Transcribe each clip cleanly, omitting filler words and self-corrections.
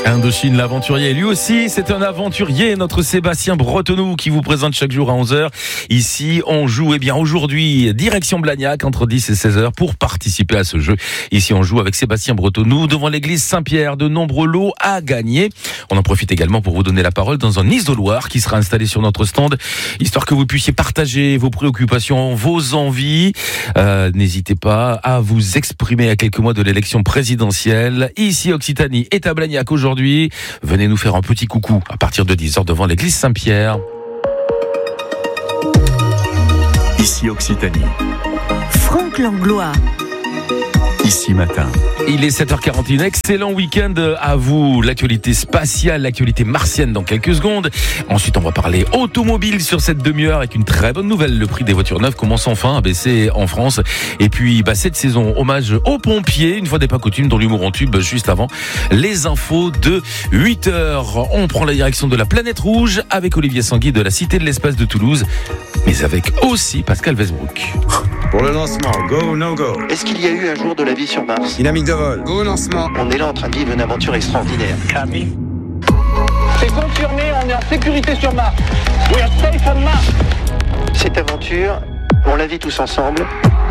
Indochine, l'aventurier. Lui aussi, c'est un aventurier, notre Sébastien Bretonneau, qui vous présente chaque jour à 11h. Ici, on joue, aujourd'hui, direction Blagnac, entre 10 et 16h, pour participer à ce jeu. Ici, on joue avec Sébastien Bretonneau, devant l'église Saint-Pierre. De nombreux lots à gagner. On en profite également pour vous donner la parole dans un isoloir qui sera installé sur notre stand, histoire que vous puissiez partager vos préoccupations, vos envies. N'hésitez pas à vous exprimer à quelques mois de l'élection présidentielle. Ici, Occitanie est à Blagnac aujourd'hui. Venez nous faire un petit coucou à partir de 10h devant l'église Saint-Pierre. Ici Occitanie. Franck Langlois. Ici matin. Il est 7h41, excellent week-end à vous. L'actualité spatiale, l'actualité martienne dans quelques secondes. Ensuite, on va parler automobile sur cette demi-heure avec une très bonne nouvelle. Le prix des voitures neuves commence enfin à baisser en France. Et puis, cette saison, hommage aux pompiers, une fois n'est pas coutume, dans l'humour en tube, juste avant les infos de 8h. On prend la direction de la planète rouge avec Olivier Sanguy de la Cité de l'Espace de Toulouse, mais avec aussi Pascal Westbrook. Pour le lancement, go, no go. Est-ce qu'il y a eu un jour de la vie sur Mars? Dynamique de vol, go, lancement. On est là en train de vivre une aventure extraordinaire. C'est confirmé, on est en sécurité sur Mars. We are safe on Mars. Cette aventure, on la vit tous ensemble.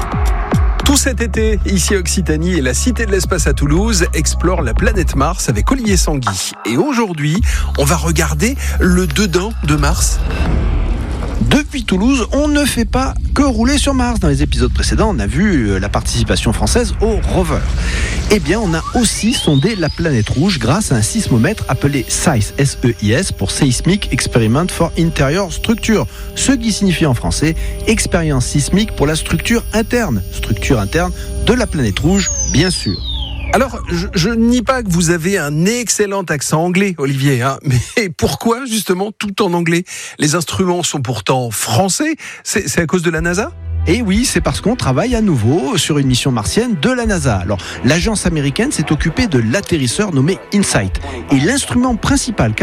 Tout cet été, ici Occitanie et la Cité de l'Espace à Toulouse explorent la planète Mars avec Olivier Sanguy. Et aujourd'hui, on va regarder le dedans de Mars. Depuis Toulouse, on ne fait pas que rouler sur Mars. Dans les épisodes précédents, on a vu la participation française au rover. Eh bien, on a aussi sondé la planète rouge grâce à un sismomètre appelé SEIS, S-E-I-S, pour Seismic Experiment for Interior Structure. Ce qui signifie en français expérience sismique pour la structure interne de la planète rouge, bien sûr. Alors, je ne nie pas que vous avez un excellent accent anglais, Olivier, mais pourquoi justement tout en anglais? Les instruments sont pourtant français, c'est à cause de la NASA ? Et oui, c'est parce qu'on travaille à nouveau sur une mission martienne de la NASA. Alors, l'agence américaine s'est occupée de l'atterrisseur nommé InSight. Et l'instrument principal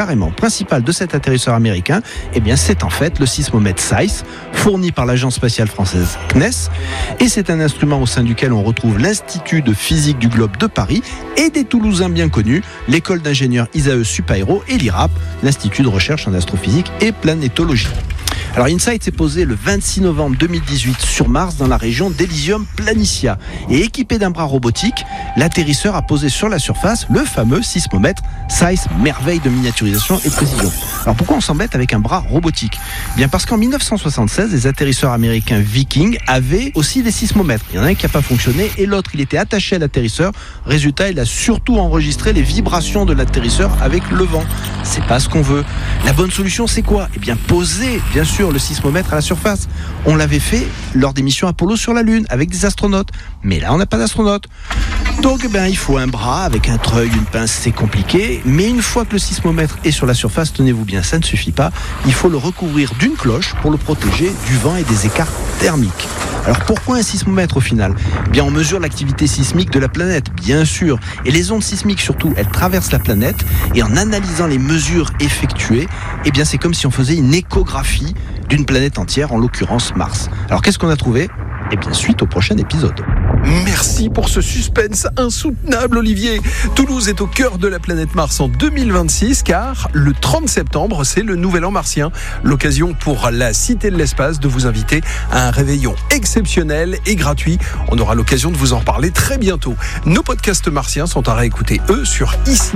de cet atterrisseur américain, c'est en fait le sismomètre SEIS, fourni par l'agence spatiale française CNES. Et c'est un instrument au sein duquel on retrouve l'Institut de physique du globe de Paris et des Toulousains bien connus, l'école d'ingénieurs ISAE Supaéro et l'IRAP, l'Institut de recherche en astrophysique et planétologie. Alors InSight s'est posé le 26 novembre 2018 sur Mars dans la région d'Elysium Planitia. Et équipé d'un bras robotique, l'atterrisseur a posé sur la surface le fameux sismomètre SEIS, merveille de miniaturisation et de précision. Alors pourquoi on s'embête avec un bras robotique ? Bien parce qu'en 1976, les atterrisseurs américains Viking avaient aussi des sismomètres. Il y en a un qui n'a pas fonctionné et l'autre il était attaché à l'atterrisseur. Résultat, il a surtout enregistré les vibrations de l'atterrisseur avec le vent. C'est pas ce qu'on veut. La bonne solution c'est quoi ? Poser bien sûr le sismomètre à la surface. On l'avait fait lors des missions Apollo sur la Lune avec des astronautes. Mais là, on n'a pas d'astronautes. Donc, il faut un bras avec un treuil, une pince, c'est compliqué. Mais une fois que le sismomètre est sur la surface, tenez-vous bien, ça ne suffit pas. Il faut le recouvrir d'une cloche pour le protéger du vent et des écarts thermiques. Alors, pourquoi un sismomètre au final ? On mesure l'activité sismique de la planète, bien sûr. Et les ondes sismiques, surtout, elles traversent la planète. Et en analysant les mesures effectuées, c'est comme si on faisait une échographie d'une planète entière, en l'occurrence Mars. Alors qu'est-ce qu'on a trouvé ? Suite au prochain épisode. Merci pour ce suspense insoutenable, Olivier. Toulouse est au cœur de la planète Mars en 2026, car le 30 septembre, c'est le Nouvel An martien. L'occasion pour la Cité de l'Espace de vous inviter à un réveillon exceptionnel et gratuit. On aura l'occasion de vous en reparler très bientôt. Nos podcasts martiens sont à réécouter, sur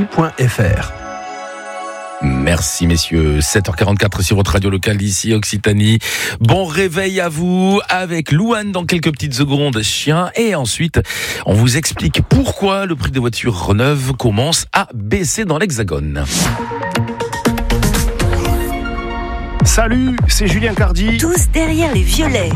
ici.fr. Merci messieurs, 7h44 sur votre radio locale d'ici Occitanie. Bon réveil à vous avec Louane dans quelques petites secondes, chien. Et ensuite, on vous explique pourquoi le prix des voitures neuves commence à baisser dans l'Hexagone. Salut, c'est Julien Cardi. Tous derrière les violets.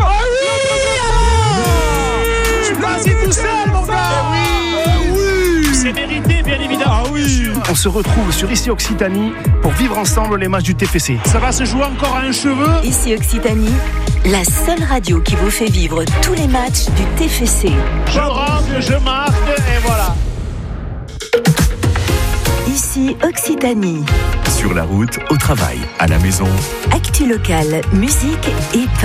Je suis pas assis tout seul, mon gars. Oui. C'est mérité, bien évidemment. On se retrouve sur Ici Occitanie pour vivre ensemble les matchs du TFC. Ça va se jouer encore à un cheveu. Ici Occitanie, la seule radio qui vous fait vivre tous les matchs du TFC. Je rentre, je marque et voilà. Ici Occitanie. Sur la route, au travail, à la maison. Actu locale, musique et